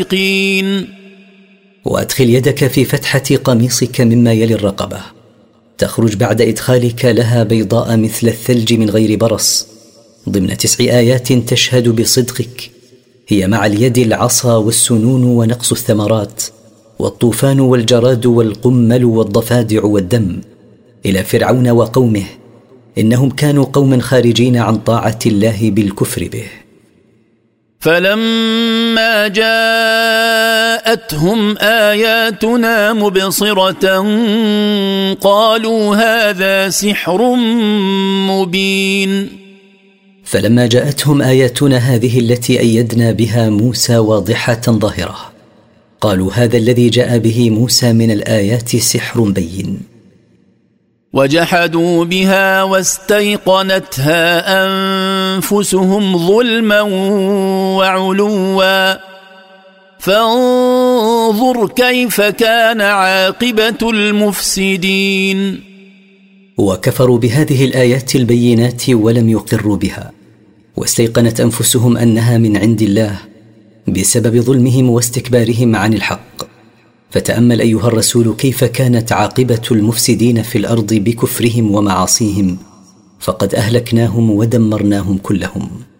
وأدخل يدك في فتحة قميصك مما يلي الرقبة، تخرج بعد إدخالك لها بيضاء مثل الثلج من غير برص، ضمن 9 آيات تشهد بصدقك، هي مع اليد العصا والسنون ونقص الثمرات والطوفان والجراد والقمل والضفادع والدم، إلى فرعون وقومه، إنهم كانوا قوما خارجين عن طاعة الله بالكفر به. فلما جاءتهم آياتنا مبصرة قالوا هذا سحر مبين. فلما جاءتهم آياتنا هذه التي أيدنا بها موسى واضحة ظاهرة، قالوا هذا الذي جاء به موسى من الآيات سحر بين. وجحدوا بها واستيقنتها أنفسهم ظلما وعلوا فانظر كيف كان عاقبة المفسدين. وكفروا بهذه الآيات البينات ولم يقروا بها، واستيقنت أنفسهم أنها من عند الله بسبب ظلمهم واستكبارهم عن الحق. فتأمل أيها الرسول كيف كانت عاقبة المفسدين في الأرض بكفرهم ومعاصيهم، فقد أهلكناهم ودمرناهم كلهم.